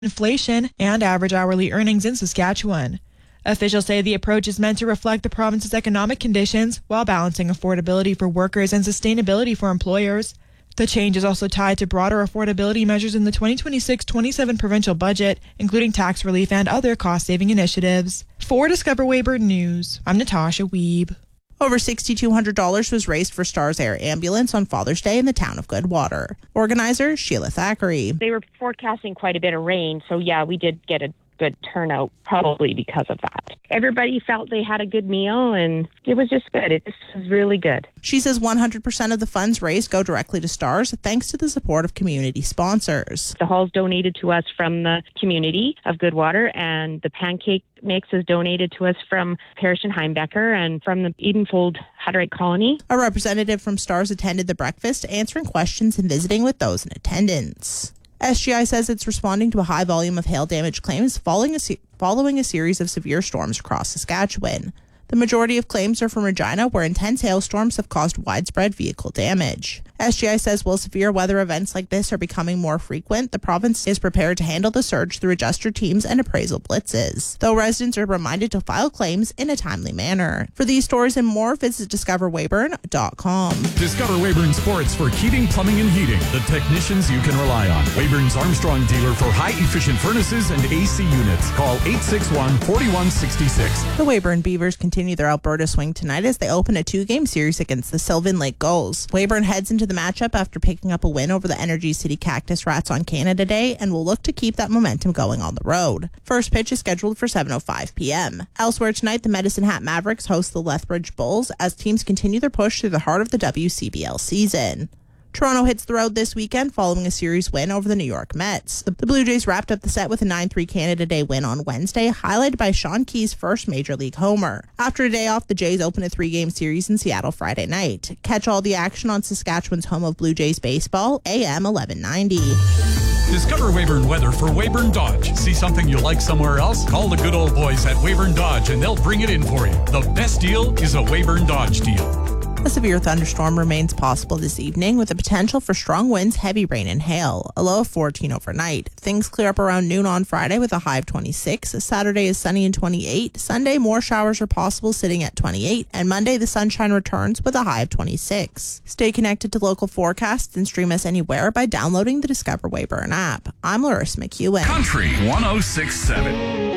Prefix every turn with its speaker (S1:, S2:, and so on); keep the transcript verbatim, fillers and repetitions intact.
S1: inflation and average hourly earnings in Saskatchewan. Officials say the approach is meant to reflect the province's economic conditions while balancing affordability for workers and sustainability for employers. The change is also tied to broader affordability measures in the twenty twenty-six twenty-seven provincial budget, including tax relief and other cost-saving initiatives. For Discover Weyburn News, I'm Natasha Wiebe.
S2: Over six thousand two hundred dollars was raised for Stars Air Ambulance on Father's Day in the town of Goodwater. Organizer Sheila Thackeray.
S3: They were forecasting quite a bit of rain, so yeah, we did get a good turnout, probably because of that. Everybody felt they had a good meal, and it was just good. It just was really good.
S2: She says one hundred percent of the funds raised go directly to Stars, thanks to the support of community sponsors.
S3: The hall's donated to us from the community of Goodwater, and the pancake mix is donated to us from Parrish and Heimbecker and from the Edenfold Hutterite Colony.
S2: A representative from Stars attended the breakfast, answering questions and visiting with those in attendance. S G I says it's responding to a high volume of hail damage claims following a, se- following a series of severe storms across Saskatchewan. The majority of claims are from Regina, where intense hailstorms have caused widespread vehicle damage. S G I says while severe weather events like this are becoming more frequent, the province is prepared to handle the surge through adjuster teams and appraisal blitzes, though residents are reminded to file claims in a timely manner. For these stories and more, visit discover weyburn dot com.
S4: Discover Weyburn Sports for heating, plumbing, and heating. The technicians you can rely on. Weyburn's Armstrong dealer for high-efficient furnaces and A C units. Call eight six one, four one six six.
S2: The Weyburn Beavers continue their Alberta swing tonight as they open a two-game series against the Sylvan Lake Gulls. Weyburn heads into the matchup after picking up a win over the Energy City Cactus Rats on Canada Day and will look to keep that momentum going on the road. First pitch is scheduled for seven oh five p.m. Elsewhere tonight, the Medicine Hat Mavericks host the Lethbridge Bulls as teams continue their push through the heart of the W C B L season. Toronto hits the road this weekend following a series win over the New York Mets. The Blue Jays wrapped up the set with a nine three Canada Day win on Wednesday, highlighted by Sean Key's first Major League homer. After a day off, the Jays open a three-game series in Seattle Friday night. Catch all the action on Saskatchewan's home of Blue Jays baseball, A M eleven ninety.
S4: Discover Weyburn weather for Weyburn Dodge. See something you like somewhere else? Call the good old boys at Weyburn Dodge and they'll bring it in for you. The best deal is a Weyburn Dodge deal.
S2: A severe thunderstorm remains possible this evening with the potential for strong winds, heavy rain, and hail. A low of fourteen overnight. Things clear up around noon on Friday with a high of twenty-six. Saturday is sunny and twenty-eight. Sunday, more showers are possible sitting at twenty-eight. And Monday, the sunshine returns with a high of twenty-six. Stay connected to local forecasts and stream us anywhere by downloading the Discover Weyburn app. I'm Larissa McEwen.
S5: Country one oh six point seven.